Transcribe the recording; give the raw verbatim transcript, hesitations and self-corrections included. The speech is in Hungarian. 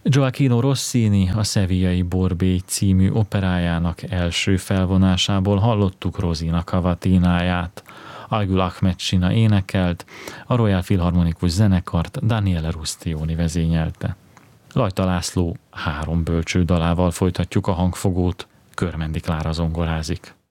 Gioachino Rossini a Sevillai Borbély című operájának első felvonásából hallottuk Rosina Cavatináját. Algül Ahmed Sina énekelt, a Royal Philharmonikus zenekart Daniele Rustioni vezényelte. Lajta László három bölcső dalával folytatjuk a hangfogót, Körmendi Klára zongorázik.